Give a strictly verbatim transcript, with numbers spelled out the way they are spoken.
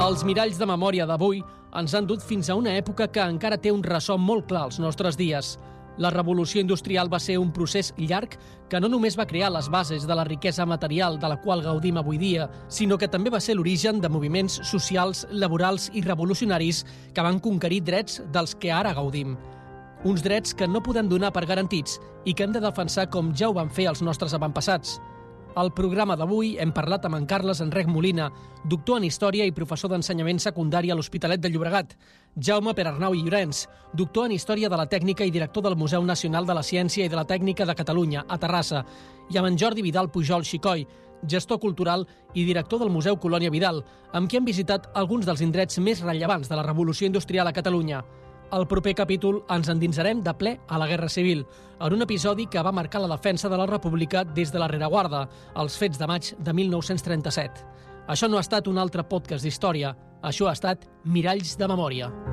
Els miralls de memòria d'avui ens han dut fins a una època que encara té un ressò molt clar als nostres dies. La revolució industrial va ser un procés llarg que no només va crear les bases de la riquesa material de la qual gaudim avui dia, sinó que també va ser l'origen de moviments socials, laborals i revolucionaris que van conquerir drets dels que ara gaudim. Uns drets que no podem donar per garantits i que hem de defensar com ja ho van fer els nostres avantpassats. Al programa d'avui hem parlat amb en Carles Enrech Molina, doctor en Història i professor d'ensenyament secundari a l'Hospitalet de Llobregat, Jaume Perarnau i Llorens, doctor en Història de la Tècnica i director del Museu Nacional de la Ciència i de la Tècnica de Catalunya, a Terrassa, i amb en Jordi Vidal Pujol Xicoi, gestor cultural i director del Museu Colònia Vidal, amb qui hem visitat alguns dels indrets més rellevants de la revolució industrial a Catalunya. Al proper capítol ens endinsarem de ple a la Guerra Civil, en un episodi que va marcar la defensa de la República des de la rereguarda, els fets de maig de mil nou-cents trenta-set. Això no ha estat un altre podcast d'història, això ha estat Miralls de Memòria.